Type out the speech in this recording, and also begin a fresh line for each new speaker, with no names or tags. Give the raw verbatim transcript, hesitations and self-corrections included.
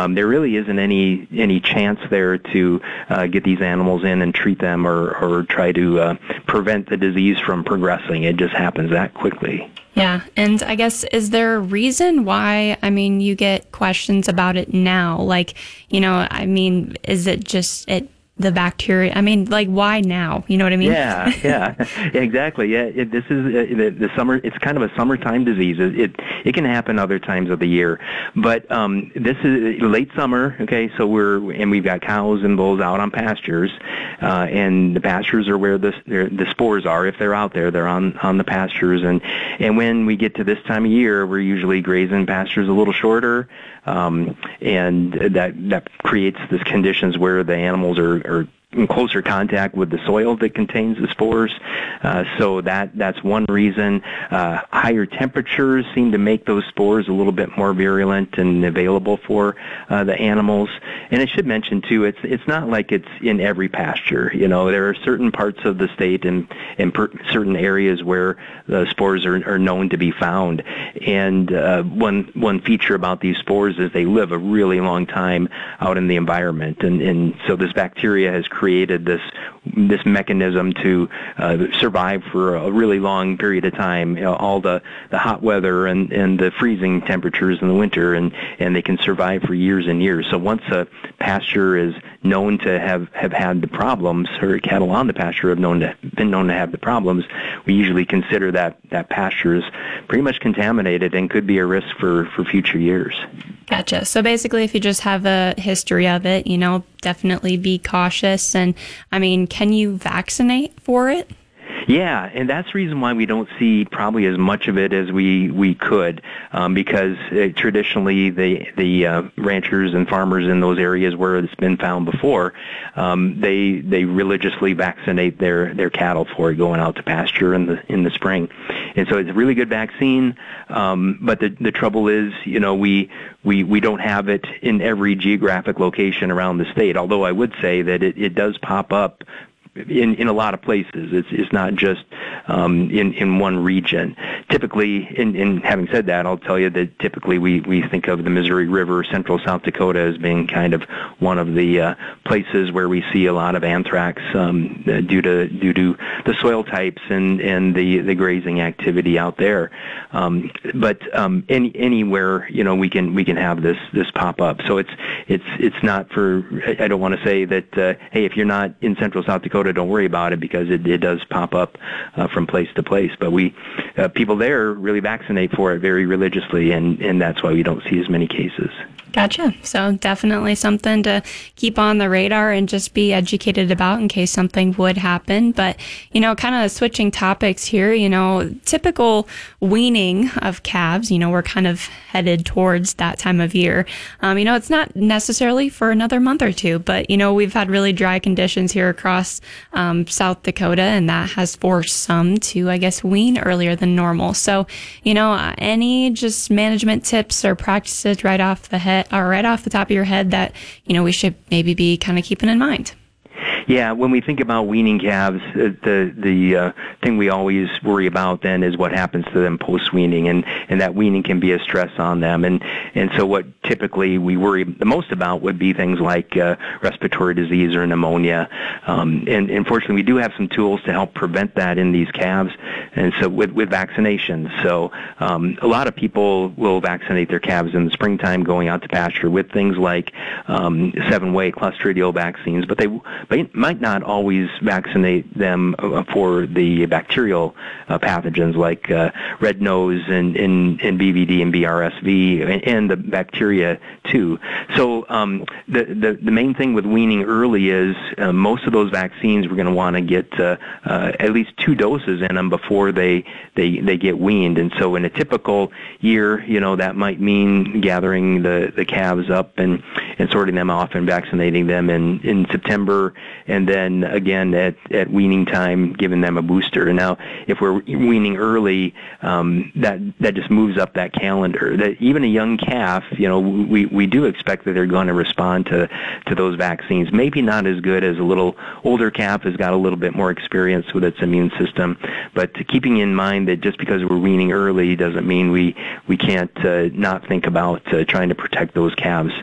um, there really isn't any any chance there to uh, get these animals in and treat them or, or try to uh, prevent the disease from progressing. It just happens that quickly.
Yeah, and I guess, is there a reason why, I mean, you get questions about it now? Like, you know, I mean, is it just it the bacteria? I mean, like, why now? You know what I mean?
Yeah, yeah, exactly. Yeah, it, this is uh, the, the summer. It's kind of a summertime disease. It, it it can happen other times of the year, but um, this is late summer. Okay, so we're and we've got cows and bulls out on pastures, uh, and the pastures are where the the spores are. If they're out there, they're on on the pastures, and and when we get to this time of year, we're usually grazing pastures a little shorter. Um, and that that creates these conditions where the animals are, are in closer contact with the soil that contains the spores. Uh, so that that's one reason. Uh, higher temperatures seem to make those spores a little bit more virulent and available for uh, the animals. And I should mention too, it's it's not like it's in every pasture. You know, there are certain parts of the state and and per, certain areas where the spores are, are known to be found. And uh, one one feature about these spores is they live a really long time out in the environment, and and so this bacteria has created this this mechanism to uh, survive for a really long period of time. You know, all the, the hot weather and, and the freezing temperatures in the winter, and, and they can survive for years and years. So once a pasture is known to have, have had the problems, or cattle on the pasture have known to, been known to have the problems, we usually consider that, that pasture is pretty much contaminated and could be a risk for, for future years.
Gotcha. So basically, if you just have a history of it, you know, definitely be cautious. And I mean, can you vaccinate for it?
Yeah, and that's the reason why we don't see probably as much of it as we, we could, um, because uh, traditionally the the uh, ranchers and farmers in those areas where it's been found before, um, they they religiously vaccinate their, their cattle for it going out to pasture in the in the spring, and so it's a really good vaccine. Um, but the the trouble is, you know, we we we don't have it in every geographic location around the state. Although I would say that it, it does pop up in, in a lot of places. It's, it's not just um, in, in one region. Typically, in, in having said that, I'll tell you that typically we, we think of the Missouri River, central South Dakota, as being kind of one of the uh, places where we see a lot of anthrax um, due to due to the soil types and, and the, the grazing activity out there. Um, but um, any, anywhere, you know, we can we can have this this pop up. So it's it's it's not for. I don't want to say that uh, hey, if you're not in central South Dakota, don't worry about it, because it, it does pop up uh, from place to place. But we uh, people there really vaccinate for it very religiously, and, and that's why we don't see as many cases.
Gotcha. So definitely something to keep on the radar and just be educated about in case something would happen. But, you know, kind of switching topics here, you know, typical weaning of calves, you know, we're kind of headed towards that time of year. Um, you know, it's not necessarily for another month or two, but, you know, we've had really dry conditions here across um, South Dakota, and that has forced some to, I guess, wean earlier than normal. So, you know, any just management tips or practices right off the head, or right off the top of your head that, you know, we should maybe be kind of keeping in mind?
Yeah, when we think about weaning calves, uh, the the uh, thing we always worry about then is what happens to them post-weaning, and, and that weaning can be a stress on them. And, and so what typically we worry the most about would be things like uh, respiratory disease or pneumonia. Um, and unfortunately, we do have some tools to help prevent that in these calves, and so with, with vaccinations. So um, a lot of people will vaccinate their calves in the springtime going out to pasture with things like um, seven-way clostridial vaccines, but they but might not always vaccinate them uh, for the bacterial uh, pathogens like uh, red nose and, and, and B V D and B R S V, and, and the bacteria too. So um, the, the the main thing with weaning early is uh, most of those vaccines we're going to want to get uh, uh, at least two doses in them before they, they they get weaned. And so in a typical year, you know, that might mean gathering the, the calves up and, and sorting them off and vaccinating them in, in September, and then again at, at weaning time, giving them a booster. And now, if we're weaning early, um, that that just moves up that calendar. That even a young calf, you know, we, we do expect that they're going to respond to, to those vaccines. Maybe not as good as a little older calf has got a little bit more experience with its immune system, but keeping in mind that just because we're weaning early doesn't mean we, we can't uh, not think about uh, trying to protect those calves